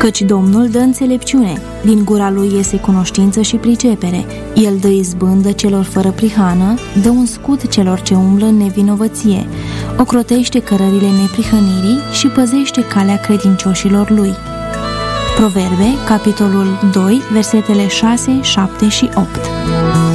Căci Domnul dă înțelepciune, din gura lui iese cunoștință și pricepere. El dă izbândă celor fără prihană, dă un scut celor ce umblă în nevinovăție, ocrotește cărările neprihănirii și păzește calea credincioșilor lui. Proverbe, capitolul 2, versetele 6, 7 și 8.